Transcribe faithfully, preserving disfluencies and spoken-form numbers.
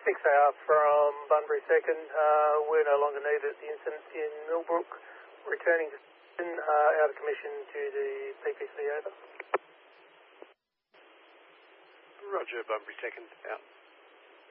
six hour from Bunbury second. Uh, we're no longer needed at the incident in Millbrook. Returning to uh, out of commission to the P P C over. Roger, Bunbury second, out.